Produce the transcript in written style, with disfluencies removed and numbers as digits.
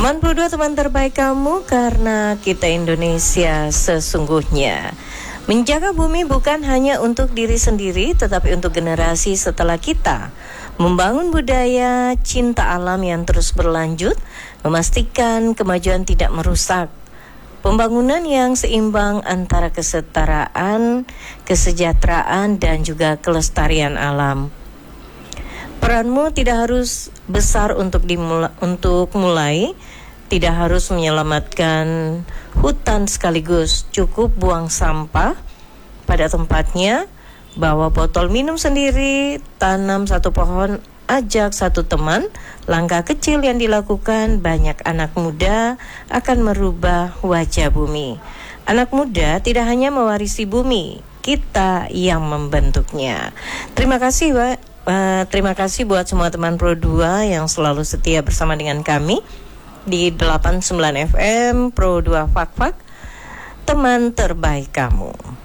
Teman Pro 2, teman terbaik kamu, karena kita Indonesia sesungguhnya. Menjaga bumi bukan hanya untuk diri sendiri, tetapi untuk generasi setelah kita. Membangun budaya cinta alam yang terus berlanjut, memastikan kemajuan tidak merusak. Pembangunan yang seimbang antara kesetaraan, kesejahteraan, dan juga kelestarian alam. Peranmu tidak harus besar untuk mulai, tidak harus menyelamatkan hutan sekaligus. Cukup buang sampah pada tempatnya, bawa botol minum sendiri, tanam satu pohon, ajak satu teman. Langkah kecil yang dilakukan banyak anak muda akan merubah wajah bumi. Anak muda tidak hanya mewarisi bumi, kita yang membentuknya. Terima kasih, Pak. Terima kasih buat semua teman Pro 2 yang selalu setia bersama dengan kami di 89 FM Pro 2 Fak-Fak, teman terbaik kamu.